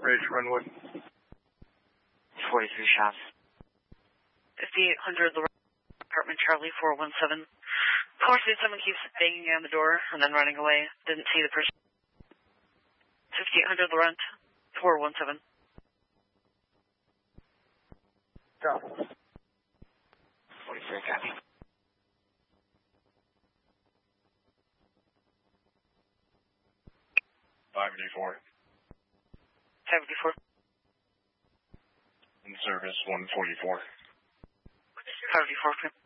Ridge, Runwood. 43 shots. 5800 Lorraine, apartment Charlie 417. Car 37 keeps banging on the door and then running away. Didn't see the person. 5800 Laurent, 417. Stop. 43, copy. 584. 74. In service 144. 74.